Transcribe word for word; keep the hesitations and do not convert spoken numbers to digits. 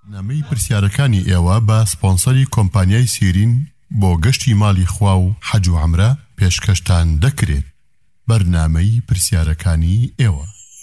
نامەی پرسیارەکانی ئێوە بە سپۆنسەری کۆمپانیای سیرین بۆ گەشتی ماڵی خوا و حەج و عومرە پێشکەشتان دەکرێت. بەرنامەی پرسیارەکانی ئێوە.